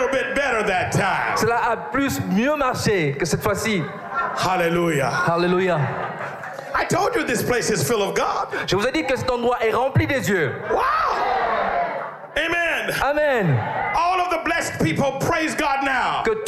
little bit better that time. Cela a mieux marché que cette fois-ci. Hallelujah. Alléluia. I told you this place is full of God. Je vous ai dit que cet endroit est rempli des dieux. Wow. Amen. Amen. All of the blessed people praise God now. Que